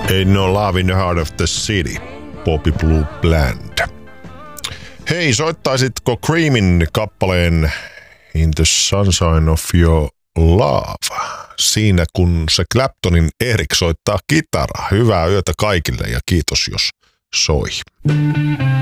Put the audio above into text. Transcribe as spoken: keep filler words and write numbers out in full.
Ain't no love in the heart of the city. Bobby Blue Bland. Hei, soittaisitko Creamin kappaleen In the Sunshine of Your Love? Siinä kun se Claptonin Erik soittaa kitaraa. Hyvää yötä kaikille ja kiitos jos soi.